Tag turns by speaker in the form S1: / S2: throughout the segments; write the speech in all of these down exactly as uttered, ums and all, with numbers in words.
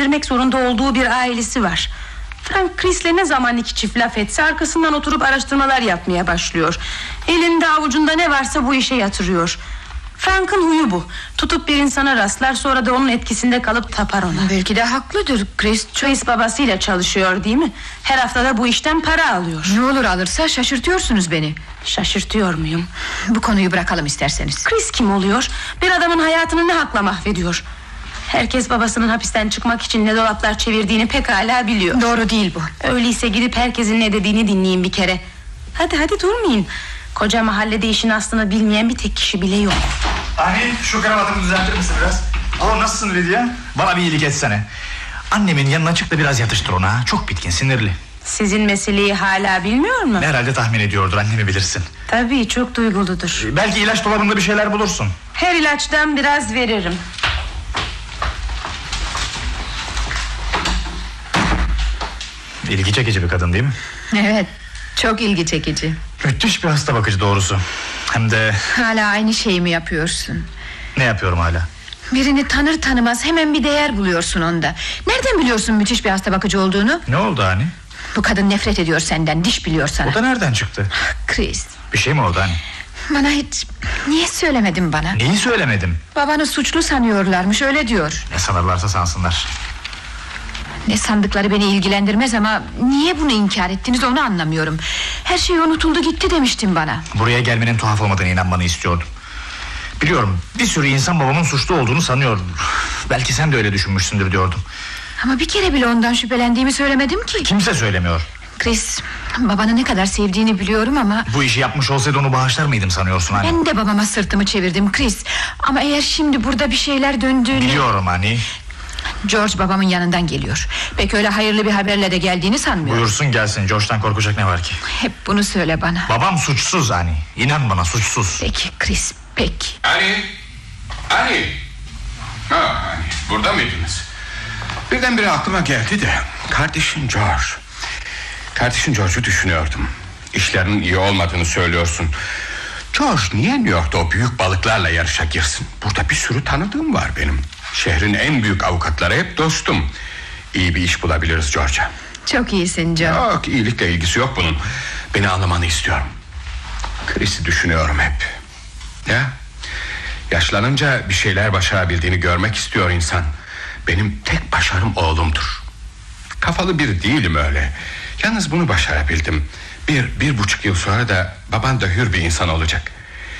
S1: geçindirmek zorunda olduğu bir ailesi var. Frank Chris'le ne zaman iki çift laf etse arkasından oturup araştırmalar yapmaya başlıyor. Elinde avucunda ne varsa bu işe yatırıyor. Frank'ın huyu bu. Tutup bir insana rastlar, sonra da onun etkisinde kalıp tapar ona.
S2: Belki de haklıdır Chris.
S1: Chris babasıyla çalışıyor değil mi? Her haftada bu işten para alıyor.
S2: Ne olur alırsa şaşırtıyorsunuz beni.
S1: Şaşırtıyor muyum?
S2: Bu konuyu bırakalım isterseniz.
S1: Chris kim oluyor? Bir adamın hayatını ne hakla mahvediyor? Herkes babasının hapisten çıkmak için ne dolaplar çevirdiğini pekala biliyor.
S2: Doğru değil bu.
S1: Öyleyse gidip herkesin ne dediğini dinleyin bir kere. Hadi hadi durmayın. Koca mahallede işin aslını bilmeyen bir tek kişi bile yok.
S3: Hani şu kravatımı düzeltir misin biraz? Alo, nasılsın Lidya? Bana bir iyilik etsene. Annemin yanına çık da biraz yatıştır ona. Çok bitkin, sinirli.
S1: Sizin meseleyi hala bilmiyor mu?
S3: Herhalde tahmin ediyordur, annemi bilirsin.
S1: Tabii, çok duyguludur.
S3: Belki ilaç dolabında bir şeyler bulursun.
S1: Her ilaçtan biraz veririm.
S3: İlgi çekici bir kadın değil mi?
S2: Evet, çok ilgi çekici.
S3: Müthiş bir hasta bakıcı doğrusu. Hem de...
S2: Hala aynı şeyi mi yapıyorsun?
S3: Ne yapıyorum hala?
S2: Birini tanır tanımaz hemen bir değer buluyorsun onda. Nereden biliyorsun müthiş bir hasta bakıcı olduğunu?
S3: Ne oldu hani?
S2: Bu kadın nefret ediyor senden, diş biliyor sana.
S3: O da nereden çıktı?
S2: Chris,
S3: Bir şey mi oldu hani?
S2: bana hiç... Niye söylemedin bana?
S3: Neyi söylemedim?
S2: Babanı suçlu sanıyorlarmış, öyle diyor.
S3: Ne sanırlarsa sansınlar.
S2: Ne sandıkları beni ilgilendirmez ama niye bunu inkar ettiniz onu anlamıyorum. Her şey unutuldu gitti demiştin bana.
S3: Buraya gelmenin tuhaf olmadığını inanmanı istiyordum. Biliyorum, bir sürü insan babamın suçlu olduğunu sanıyor. Belki sen de öyle düşünmüşsündür diyordum.
S2: Ama bir kere bile ondan şüphelendiğimi söylemedim ki.
S3: Kimse söylemiyor.
S2: Chris, babanı ne kadar sevdiğini biliyorum ama...
S3: Bu işi yapmış olsaydı onu bağışlar mıydım sanıyorsun hani?
S2: Ben de babama sırtımı çevirdim Chris. Ama eğer şimdi burada bir şeyler döndüğünü...
S3: Biliyorum hani.
S2: George babamın yanından geliyor. Pek öyle hayırlı bir haberle de geldiğini sanmıyorum.
S3: Buyursun gelsin, George'dan korkacak ne var ki?
S2: Hep bunu söyle bana.
S3: Babam suçsuz hani. İnan bana, suçsuz.
S2: Peki Chris, peki.
S4: Annie, Annie. Ha, Annie, burada mıydınız? Birdenbire aklıma geldi de kardeşin George. Kardeşin George'u düşünüyordum. İşlerinin iyi olmadığını söylüyorsun. George niye New York'ta o büyük balıklarla yarışa girsin? Burada bir sürü tanıdığım var benim. Şehrin en büyük avukatları hep dostum. İyi bir iş bulabiliriz George'a.
S2: Çok iyisin John.
S4: Yok, iyilikle ilgisi yok bunun. Beni anlamanı istiyorum. Chris'i düşünüyorum hep. Ya, yaşlanınca bir şeyler başarabildiğini görmek istiyor insan. Benim tek başarım oğlumdur. Kafalı biri değilim öyle. Yalnız bunu başarabildim. Bir, bir buçuk yıl sonra da baban da hür bir insan olacak.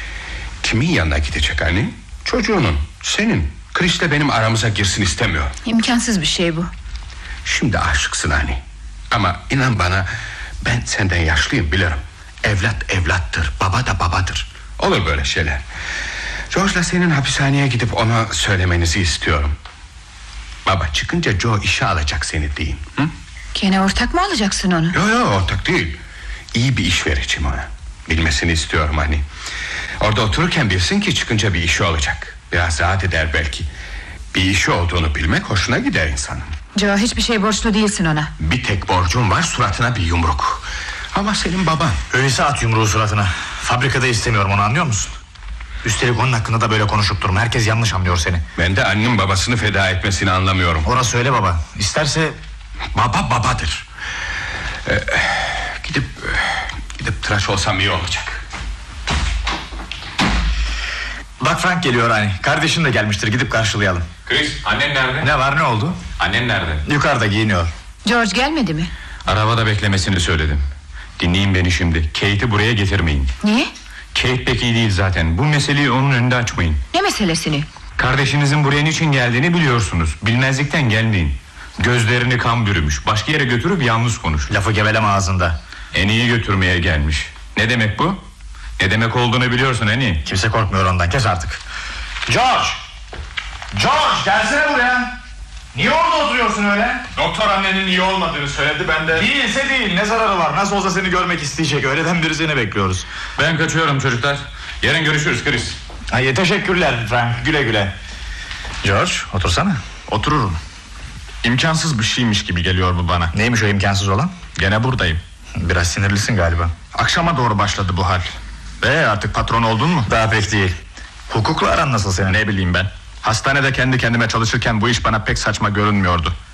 S4: Kimin yanına gidecek anne? Çocuğunun, senin. Chris'le benim aramıza girsin istemiyor.
S2: İmkansız bir şey bu.
S4: Şimdi aşıksın anne. Ama inan bana, ben senden yaşlıyım bilirim. Evlat evlattır, baba da babadır. Olur böyle şeyler. George'la senin hapishaneye gidip ona söylemenizi istiyorum. Baba çıkınca Joe işe alacak seni deyin. Hı?
S2: Gene ortak mı alacaksın onu?
S4: Yok yok, ortak değil. İyi bir iş vereceğim ona. Bilmesini istiyorum hani. Orada otururken bilsin ki çıkınca bir işi olacak. Biraz rahat eder belki. Bir işi olduğunu bilmek hoşuna gider insanın.
S2: Joe, hiçbir şey borçlu değilsin ona.
S4: Bir tek borcum var, suratına bir yumruk. Ama senin baban.
S3: Öyleyse at yumruğu suratına. Fabrikada istemiyorum onu, anlıyor musun? Üstelik onun hakkında da böyle konuşup durma. Herkes yanlış anlıyor seni.
S4: Ben de annem babasını feda etmesini anlamıyorum.
S3: Orası öyle baba. İsterse...
S4: Baba babadır. Ee, Gidip Gidip tıraş olsam iyi olacak.
S3: Bak Frank geliyor hani. Kardeşin de gelmiştir, gidip karşılayalım.
S4: Chris, annen nerede?
S3: Ne var, ne oldu?
S4: Annen nerede?
S3: Yukarıda giyiniyor.
S2: George gelmedi mi?
S4: Arabada beklemesini söyledim. Dinleyin beni şimdi. Kate'i buraya getirmeyin.
S2: Niye?
S4: Kate pek iyi değil zaten. Bu meseleyi onun önünde açmayın.
S2: Ne meselesini?
S4: Kardeşinizin buraya niçin geldiğini biliyorsunuz. Bilmezlikten gelmeyin. Gözlerini kan bürümüş. Başka yere götürüp yalnız konuş.
S3: Lafı geveleme ağzında.
S4: En iyi götürmeye gelmiş. Ne demek bu? Ne demek olduğunu biliyorsun en iyi.
S3: Kimse korkmuyor ondan, kes artık. George! George, gelsene buraya. Niye orada oturuyorsun öyle?
S4: Doktor annenin iyi olmadığını söyledi, ben de...
S3: Değilse değil, ne zararı var? Nasıl olsa seni görmek isteyecek. Öğleden beri seni bekliyoruz.
S4: Ben kaçıyorum çocuklar. Yarın görüşürüz Chris.
S3: Ay, teşekkürler Frank, güle güle. George, otursana.
S4: Otururum. İmkansız bir şeymiş gibi geliyor bu bana.
S3: Neymiş o imkansız olan?
S4: Gene buradayım.
S3: Biraz sinirlisin galiba.
S4: Akşama doğru başladı bu hal. Ve artık patron oldun mu?
S3: Daha pek değil. Hukukla aran nasıl senin?
S4: Ne bileyim ben. Hastanede kendi kendime çalışırken bu iş bana pek saçma görünmüyordu.